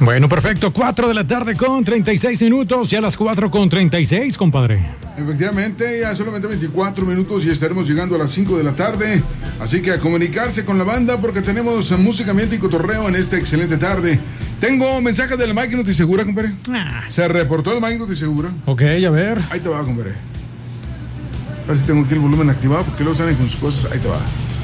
Bueno, perfecto. 4 de la tarde con 36 minutos. Ya las 4 con 36, compadre. Efectivamente, ya solamente 24 minutos y estaremos llegando a las 5 de la tarde. Así que a comunicarse con la banda porque tenemos música, ambiente y cotorreo en esta excelente tarde. Tengo mensajes del Mike Notisegura, compadre. Se reportó el Mike Notisegura. Ok, a ver. Ahí te va, compadre. A ver si tengo aquí el volumen activado porque luego salen con sus cosas. Ahí te va.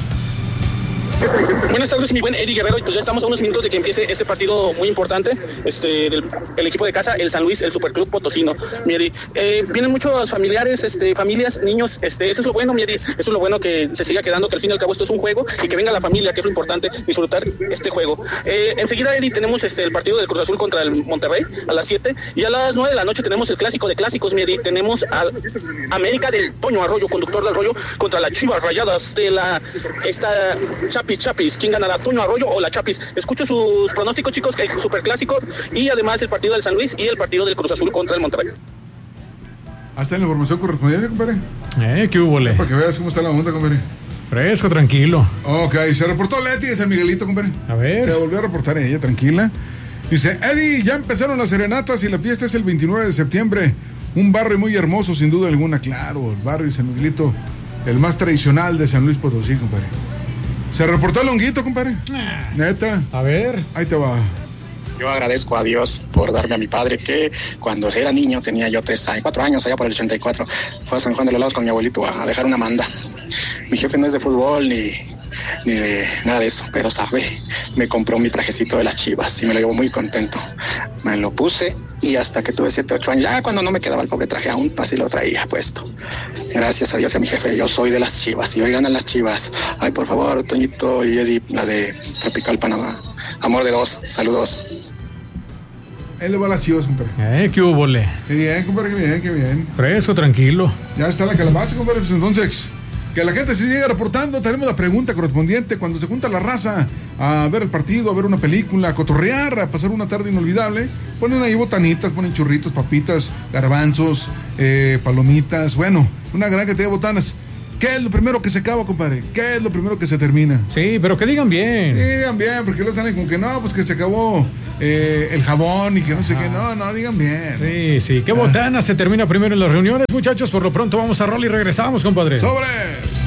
Buenas tardes, mi buen Eddie Guerrero. Pues ya estamos a unos minutos de que empiece este partido muy importante, el equipo de casa, el San Luis, el Superclub Potosino. Mi Eddie, vienen muchos familiares, familias, niños, eso es lo bueno, mi Eddie, eso es lo bueno, que se siga quedando, que al fin y al cabo esto es un juego y que venga la familia, que es lo importante, disfrutar este juego. Enseguida, Eddie, tenemos el partido del Cruz Azul contra el Monterrey a las 7 y a las 9 de la noche tenemos el clásico de clásicos, mi Eddie. Tenemos al América del Toño Arroyo, conductor del Arroyo, contra las Chivas Rayadas de Chapis. ¿Quién ganará, Toño Arroyo o la Chapis? Escucho sus pronósticos, chicos, el superclásico y además el partido del San Luis y el partido del Cruz Azul contra el Monterrey. Hasta en la información correspondiente, compadre. ¿Qué hubo, le? Para que veas cómo está la onda, compadre. Fresco, tranquilo. Ok, se reportó Leti de San Miguelito, compadre. A ver. Se volvió a reportar ella, tranquila. Dice, Eddie, ya empezaron las serenatas y la fiesta es el 29 de septiembre. Un barrio muy hermoso, sin duda alguna. Claro, el barrio de San Miguelito, el más tradicional de San Luis Potosí, compadre. Se reportó el honguito, compadre. Neta. A ver. Ahí te va. Yo agradezco a Dios por darme a mi padre que cuando era niño, tenía yo 4 años, allá por el 84, fue a San Juan de los Lagos con mi abuelito a dejar una manda. Mi jefe no es de fútbol ni de nada de eso, pero sabe, me compró mi trajecito de las Chivas y me lo llevo muy contento. Me lo puse y hasta que tuve 7, 8 años, ya cuando no me quedaba el pobre traje, aún así lo traía puesto. Gracias a Dios y a mi jefe, yo soy de las Chivas y hoy ganan las Chivas. Ay, por favor, Toñito y Eddie, la de Tropical Panamá. Amor de dos, saludos. Él le va a las Chivas, compadre. ¿Qué hubo, le? Qué bien, compadre, qué bien, qué bien. Fresco, tranquilo. Ya está la calabaza, compadre, pues entonces... Que la gente se siga reportando. Tenemos la pregunta correspondiente cuando se junta la raza a ver el partido, a ver una película, a cotorrear, a pasar una tarde inolvidable. Ponen ahí botanitas, ponen churritos, papitas, garbanzos, palomitas. Bueno, una gran cantidad de botanas. ¿Qué es lo primero que se acaba, compadre? ¿Qué es lo primero que se termina? Sí, pero que digan bien. Digan bien, porque luego salen como que no, pues que se acabó el jabón y que no sé qué. No, digan bien. Sí. ¿Qué botana se termina primero en las reuniones, muchachos? Por lo pronto vamos a rol y regresamos, compadre. ¡Sobres!